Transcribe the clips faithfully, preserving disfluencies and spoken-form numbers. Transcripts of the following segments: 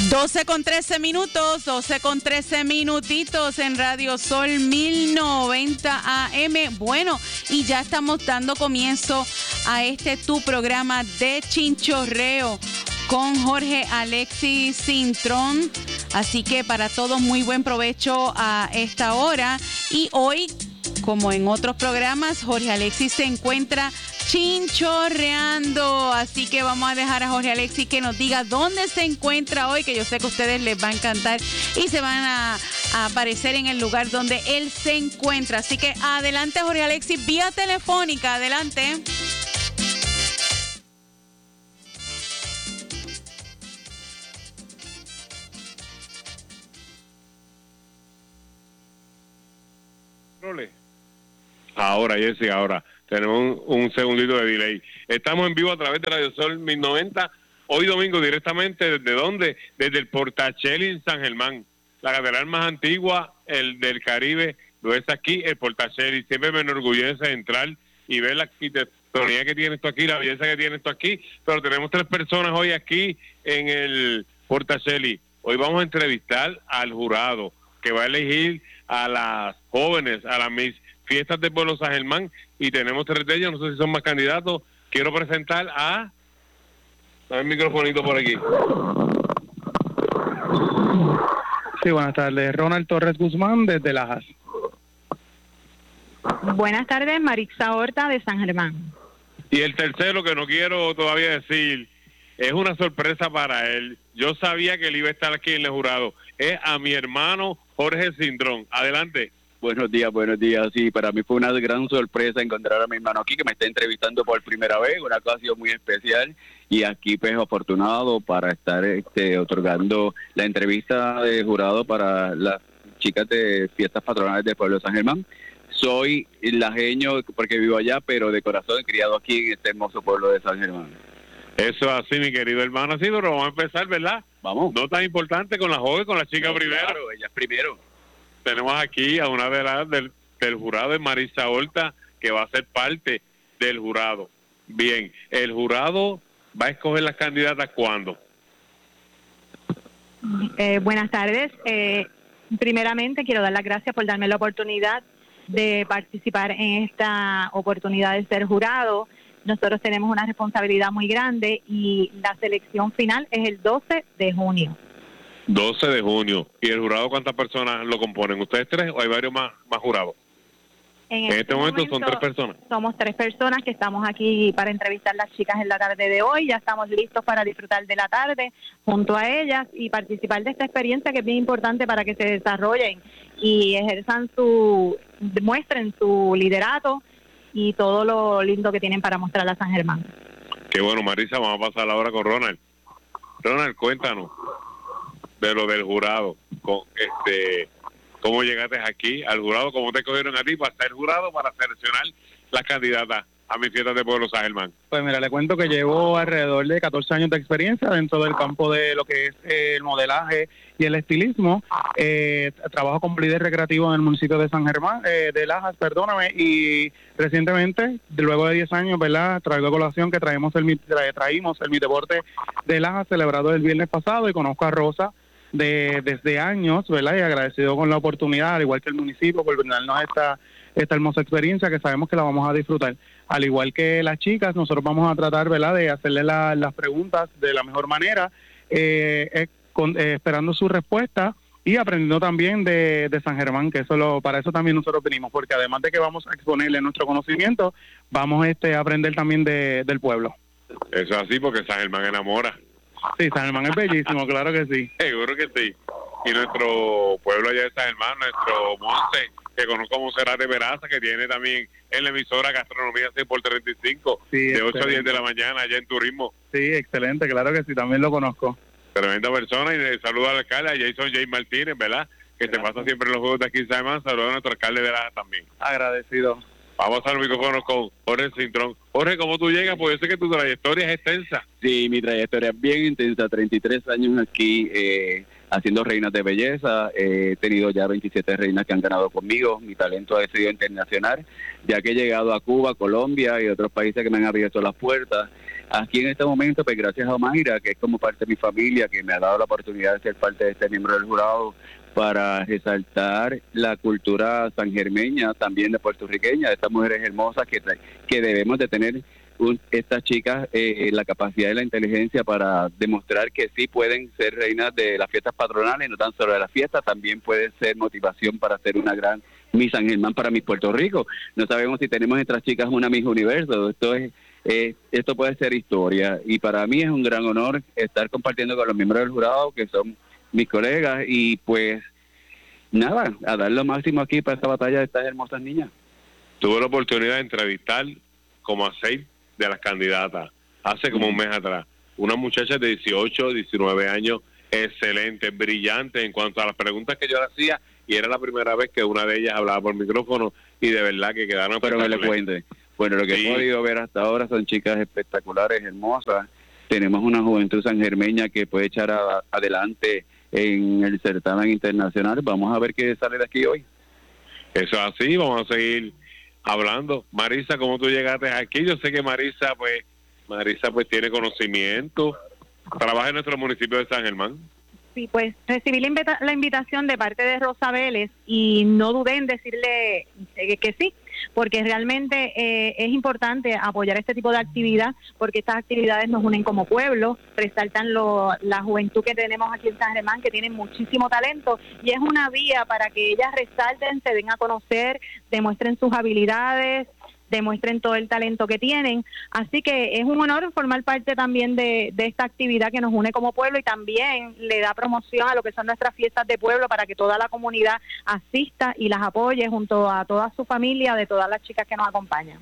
doce con trece minutos, doce con trece minutitos en Radio Sol mil noventa A M. Bueno, y ya estamos dando comienzo a este tu programa de chinchorreo con Jorge Alexis Cintrón. Así que para todos muy buen provecho a esta hora. Y hoy, como en otros programas, Jorge Alexis se encuentra chinchorreando, así que vamos a dejar a Jorge Alexis que nos diga dónde se encuentra hoy, que yo sé que a ustedes les va a encantar y se van a, a aparecer en el lugar donde él se encuentra. Así que adelante, Jorge Alexis, vía telefónica, adelante. Ahora, Jessy, ahora. Tenemos un, un segundito de delay. Estamos en vivo a través de Radio Sol mil noventa, hoy domingo directamente, ¿desde dónde? Desde el Portacelli en San Germán, la catedral más antigua el del Caribe, lo es aquí, el Portacelli. Siempre me enorgullece entrar y ver la arquitectonía que tiene esto aquí, la belleza que tiene esto aquí, pero tenemos tres personas hoy aquí en el Portacelli. Hoy vamos a entrevistar al jurado que va a elegir a las jóvenes, a las mis fiestas del pueblo San Germán, y tenemos tres de ellos, no sé si son más candidatos. Quiero presentar a... Dame el microfonito por aquí. Sí, buenas tardes. Ronald Torres Guzmán, desde Lajas. Buenas tardes, Marixa Horta, de San Germán. Y el tercero, que no quiero todavía decir, es una sorpresa para él. Yo sabía que él iba a estar aquí en el jurado. Es a mi hermano Jorge Cintrón. Adelante. Buenos días, buenos días. Sí, para mí fue una gran sorpresa encontrar a mi hermano aquí, que me está entrevistando por primera vez, una ocasión muy especial, y aquí pues afortunado para estar este, otorgando la entrevista de jurado para las chicas de fiestas patronales del pueblo de San Germán. Soy lajeño porque vivo allá, pero de corazón criado aquí en este hermoso pueblo de San Germán. Eso así, mi querido hermano. Así, pero vamos a empezar, ¿verdad? Vamos. No tan importante con la joven, con la chica no, primero. Claro, ella es primero. Tenemos aquí a una de las del, del jurado, es Marixa Horta, que va a ser parte del jurado. Bien, el jurado va a escoger las candidatas ¿cuándo? Eh, buenas tardes. Eh, primeramente, quiero dar las gracias por darme la oportunidad de participar en esta oportunidad de ser jurado. Nosotros tenemos una responsabilidad muy grande y la selección final es el doce de junio. doce de junio. ¿Y el jurado cuántas personas lo componen? ¿Ustedes tres o hay varios más, más jurados? En, en este, este momento, momento son tres personas. Somos tres personas que estamos aquí para entrevistar a las chicas en la tarde de hoy. Ya estamos listos para disfrutar de la tarde junto a ellas y participar de esta experiencia que es bien importante para que se desarrollen y ejerzan su, demuestren su liderato y todo lo lindo que tienen para mostrar a San Germán. Qué bueno, Marisa, vamos a pasar ahora con Ronald. Ronald, cuéntanos de lo del jurado, con este, cómo llegaste aquí al jurado, cómo te cogieron a ti para ser jurado, para seleccionar las candidatas a mis fiestas de pueblo San Germán. Pues mira, le cuento que llevo alrededor de catorce años de experiencia dentro del campo de lo que es el modelaje y el estilismo. Eh, trabajo como líder recreativo en el municipio de San Germán, eh, de Lajas, perdóname, y recientemente, luego de diez años, ¿verdad?, traigo a colación que traemos el, tra, traímos el Mi Deporte de Lajas celebrado el viernes pasado, y conozco a Rosa de desde años, ¿verdad?, y agradecido con la oportunidad, al igual que el municipio, por brindarnos esta esta hermosa experiencia que sabemos que la vamos a disfrutar. Al igual que las chicas, nosotros vamos a tratar, ¿verdad?, de hacerle la, las preguntas de la mejor manera, eh, eh, con, eh, esperando su respuesta y aprendiendo también de, de San Germán, que eso lo, para eso también nosotros venimos, porque además de que vamos a exponerle nuestro conocimiento, vamos este, a aprender también de, del pueblo. Eso es así, porque San Germán enamora. Sí, San Germán es bellísimo, claro que sí. Seguro que sí. Y nuestro pueblo allá de San Germán, nuestro monte, que conozco como Cerrate Veraza, que tiene también en la emisora Gastronomía seis por treinta y cinco, sí, de ocho a diez de la mañana, allá en Turismo. Sí, excelente, claro que sí, también lo conozco. Tremenda persona, y le saludo al alcalde, a Jason J. Martínez, ¿verdad?, que se pasa siempre en los juegos de aquí en San Germán. Saludo a nuestro alcalde de la también. Agradecido. Vamos al micrófono con Jorge Cintrón. Jorge, ¿cómo tú llegas? Porque yo sé que tu trayectoria es extensa. Sí, mi trayectoria es bien intensa, treinta y tres años aquí eh, haciendo reinas de belleza. Eh, he tenido ya veintisiete reinas que han ganado conmigo. Mi talento ha sido internacional, ya que he llegado a Cuba, Colombia y otros países que me han abierto las puertas. Aquí en este momento, pues gracias a Mayra, que es como parte de mi familia, que me ha dado la oportunidad de ser parte de este miembro del jurado, para resaltar la cultura sanjermeña, también de puertorriqueña, de estas mujeres hermosas que, que debemos de tener un, estas chicas eh, la capacidad y la inteligencia para demostrar que sí pueden ser reinas de las fiestas patronales, no tan solo de las fiestas, también puede ser motivación para ser una gran Miss San Germán para Miss Puerto Rico. No sabemos si tenemos entre las chicas una Miss Universo, esto es eh, esto puede ser historia, y para mí es un gran honor estar compartiendo con los miembros del jurado, que son mis colegas, y pues nada, a dar lo máximo aquí para esta batalla de estas hermosas niñas. Tuve la oportunidad de entrevistar como a seis de las candidatas hace como un mes atrás. Una muchacha de dieciocho, diecinueve años, excelente, brillante en cuanto a las preguntas que yo le hacía, y era la primera vez que una de ellas hablaba por micrófono, y de verdad que quedaron pero elocuentes. Bueno, lo que sí. he podido ver hasta ahora son chicas espectaculares, hermosas. Tenemos una juventud sanjermeña que puede echar a, adelante en el certamen internacional. Vamos a ver qué sale de aquí hoy. Eso es así, vamos a seguir hablando. Marisa, ¿cómo tú llegaste aquí? Yo sé que Marisa, pues, Marisa pues tiene conocimiento, trabaja en nuestro municipio de San Germán. Sí, pues recibí la, invita- la invitación de parte de Rosa Vélez y no dudé en decirle que, que sí, porque realmente eh, es importante apoyar este tipo de actividad, porque estas actividades nos unen como pueblo, resaltan lo, la juventud que tenemos aquí en San Germán, que tienen muchísimo talento, y es una vía para que ellas resalten, se den a conocer, demuestren sus habilidades, demuestren todo el talento que tienen. Así que es un honor formar parte también de, de esta actividad que nos une como pueblo, y también le da promoción a lo que son nuestras fiestas de pueblo, para que toda la comunidad asista y las apoye junto a toda su familia, de todas las chicas que nos acompañan.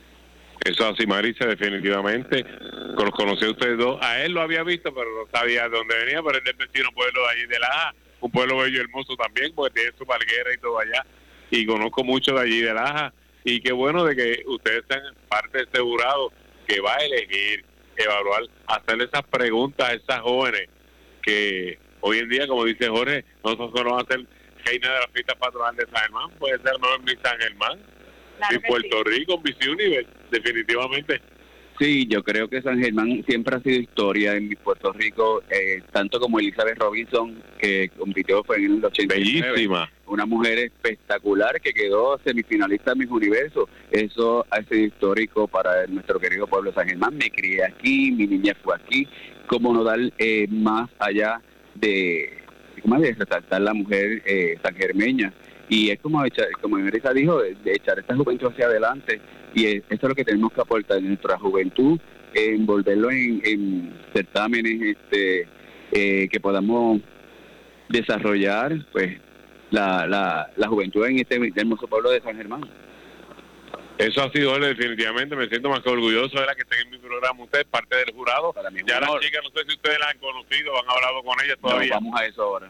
Eso así, Marisa, definitivamente. Los conocí a ustedes dos. A él lo había visto, pero no sabía de dónde venía, pero es del vecino pueblo de allí de La Aja, un pueblo bello y hermoso también, porque tiene su palguera y todo allá, y conozco mucho de allí de La Aja. Y qué bueno de que ustedes sean parte de este jurado que va a elegir, evaluar, hacerle esas preguntas a esas jóvenes que hoy en día, como dice Jorge, no solo van a ser reina de las fiestas patronales de San Germán, puede ser no Miss San Germán, Claro y Puerto sí. Rico, Miss Universe, definitivamente. Sí, yo creo que San Germán siempre ha sido historia en Puerto Rico, eh, tanto como Elizabeth Robinson, que compitió fue en el ochenta y nueve. Bellísima. Una mujer espectacular que quedó semifinalista en Miss Universo. Eso ha sido histórico para nuestro querido pueblo de San Germán. Me crié aquí, mi niña fue aquí. Cómo no dar eh, más allá de, ¿cómo de resaltar la mujer eh, sanjermeña. Y es como echar, como Marisa dijo, de, de echar esta juventud hacia adelante. Y eso es lo que tenemos que aportar en nuestra juventud, eh, envolverlo en, en certámenes este, eh, que podamos desarrollar pues la, la, la juventud en este hermoso pueblo de San Germán. Eso ha sido, definitivamente, me siento más que orgulloso de la que esté en mi programa. Usted es parte del jurado. Ya las chicas, no sé si ustedes las han conocido, han hablado con ellas todavía. No, vamos a eso ahora.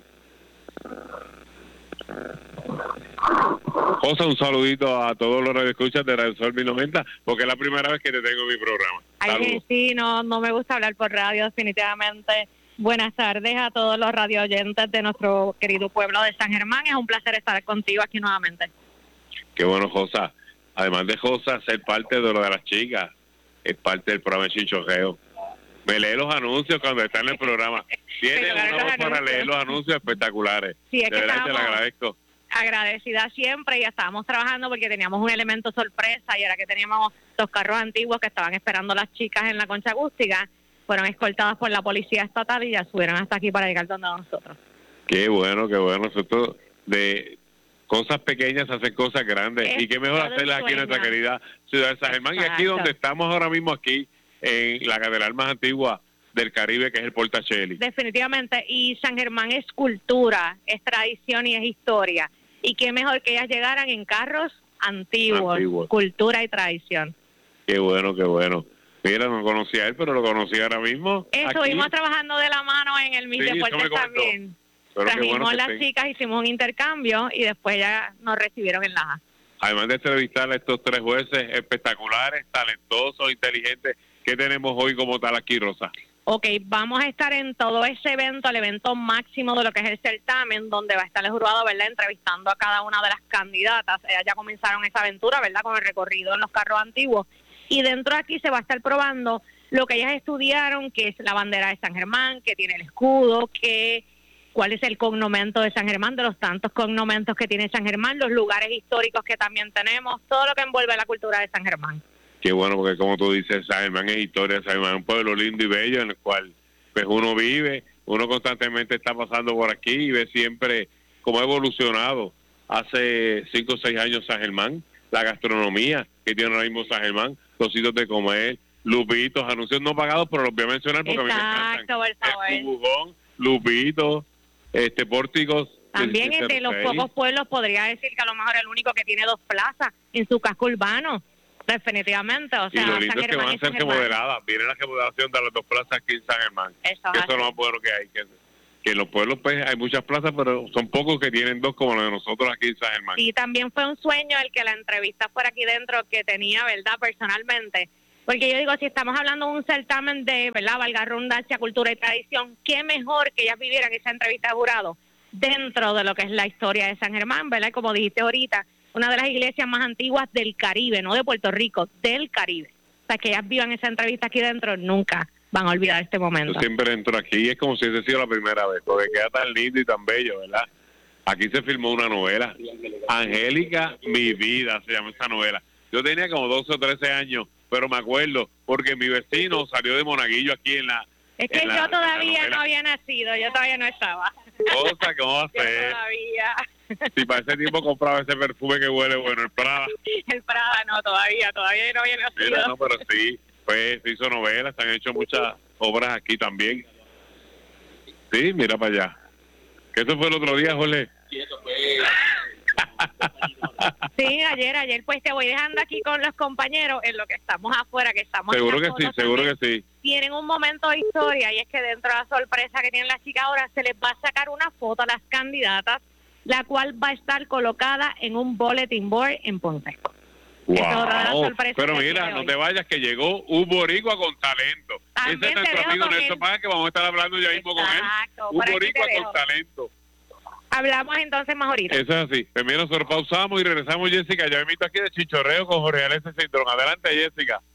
José, un saludito a todos los radioescuchas de Radio Sol mil noventa, porque es la primera vez que te tengo en mi programa. Ay, sí, no, no me gusta hablar por radio, definitivamente. Buenas tardes a todos los radio oyentes de nuestro querido pueblo de San Germán. Es un placer estar contigo aquí nuevamente. Qué bueno, José. Además de José, ser parte de lo de las chicas, es parte del programa de Chinchorreo. Me lee los anuncios cuando está en el programa. Tiene una voz para leer los anuncios espectaculares. Sí, es de que verdad te lo agradezco. Agradecida siempre, y estábamos trabajando porque teníamos un elemento sorpresa, y era que teníamos dos carros antiguos que estaban esperando las chicas en la concha acústica. Fueron escoltadas por la policía estatal y ya subieron hasta aquí para llegar donde nosotros. Qué bueno, qué bueno. Nosotros de cosas pequeñas hacen cosas grandes, es y qué mejor hacerlas aquí en nuestra querida ciudad de San Germán. Exacto. Y aquí donde estamos ahora mismo, aquí en la catedral más antigua del Caribe, que es el Portacelli. Definitivamente, y San Germán es cultura, es tradición y es historia. Y qué mejor que ellas llegaran en carros antiguos, antiguos. Cultura y tradición. Qué bueno, qué bueno. Mira, no conocía a él, pero lo conocí ahora mismo. Estuvimos trabajando de la mano en el Miss sí, Deportes también. Pero trajimos bueno las estén. Chicas, hicimos un intercambio y después ya nos recibieron en la A. además de entrevistar a estos tres jueces espectaculares, talentosos, inteligentes, ¿qué tenemos hoy como tal aquí, Rosa? Ok, vamos a estar en todo ese evento, el evento máximo de lo que es el certamen, donde va a estar el jurado, ¿verdad?, entrevistando a cada una de las candidatas. Ellas ya comenzaron esa aventura, ¿verdad?, con el recorrido en los carros antiguos. Y dentro de aquí se va a estar probando lo que ellas estudiaron, que es la bandera de San Germán, que tiene el escudo, que cuál es el cognomento de San Germán, de los tantos cognomentos que tiene San Germán, los lugares históricos que también tenemos, todo lo que envuelve la cultura de San Germán. Qué bueno, porque como tú dices, San Germán es historia, San Germán es un pueblo lindo y bello en el cual pues uno vive, uno constantemente está pasando por aquí y ve siempre cómo ha evolucionado hace cinco o seis años San Germán, la gastronomía que tiene ahora mismo San Germán, los sitios de comer, lupitos, anuncios no pagados, pero los voy a mencionar porque Exacto, a mí me encantan. por favor. El Bujón, lupitos, este, pórticos. También es de los pocos pueblos, podría decir que a lo mejor el único que tiene dos plazas en su casco urbano. Definitivamente, o sea, y lo lindo San es que Germán van a ser remodeladas. Viene la remodelación de las dos plazas aquí en San Germán. Eso, que eso es lo más bueno que hay. Que, que en los pueblos pues hay muchas plazas, pero son pocos que tienen dos como los de nosotros aquí en San Germán. Y también fue un sueño el que la entrevista fuera aquí dentro, que tenía, ¿verdad?, personalmente. Porque yo digo, si estamos hablando de un certamen de, ¿verdad?, valga redundancia, cultura y tradición, qué mejor que ellas vivieran esa entrevista de jurado dentro de lo que es la historia de San Germán, ¿verdad? Como dijiste ahorita, una de las iglesias más antiguas del Caribe, no de Puerto Rico, del Caribe. O sea, que ellas vivan esa entrevista aquí dentro, nunca van a olvidar este momento. Yo siempre entro aquí y es como si hubiese sido la primera vez, porque queda tan lindo y tan bello, ¿verdad? Aquí se filmó una novela, Angélica, mi vida, se llama esa novela. Yo tenía como doce o trece años, pero me acuerdo, porque mi vecino salió de Monaguillo aquí en la... Es que la, yo todavía no había nacido, yo todavía no estaba. Cosa que vamos a hacer. Todavía. Si para ese tiempo compraba ese perfume que huele bueno, el Prada. El Prada no, todavía, todavía no había nacido. Mira, no, pero sí, pues se hizo novelas, se han hecho muchas obras aquí también. Sí, mira para allá. ¿Qué eso fue el otro día, Jorge? Sí, eso fue... Sí, ayer, ayer, pues te voy dejando aquí con los compañeros en lo que estamos afuera, que estamos... Seguro que sí, seguro que sí. Tienen un momento de historia y es que dentro de la sorpresa que tienen las chicas ahora se les va a sacar una foto a las candidatas, la cual va a estar colocada en un bulletin board en Ponce. Wow. Esa es otra de las sorpresas Pero que mira, tiene no hoy. te vayas, que llegó un boricua con talento. También Ese es te nuestro dejo amigo con Néstor él. Páez, que vamos a estar hablando ya mismo con él. Exacto, Un por aquí boricua te con dejo. talento. Hablamos entonces más ahorita. Eso es así. Pues mira, nosotros pausamos y regresamos, Jessica. Ya me invito aquí de Chichorreo con Jorge Alessio Cintrón. Adelante, Jessica.